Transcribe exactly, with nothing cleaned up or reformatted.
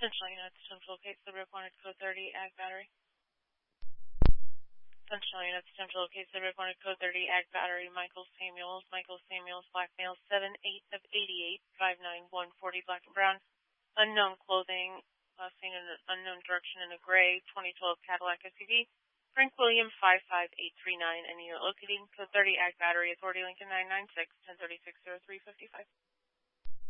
Central units, Central locate Suburb wanted code thirty, Ag Battery. Central units, Central locate Suburb wanted code thirty, Ag Battery, Michael Samuels, Michael Samuels, black male, seven eight of eighty-eight, five nine one forty, black and brown, unknown clothing, uh, seen in an unknown direction in a gray, twenty twelve Cadillac S U V, Frank William, five five eight three nine, and unit locating code thirty, Ag Battery, Authority Lincoln nine nine six, ten thirty-six oh three fifty-five.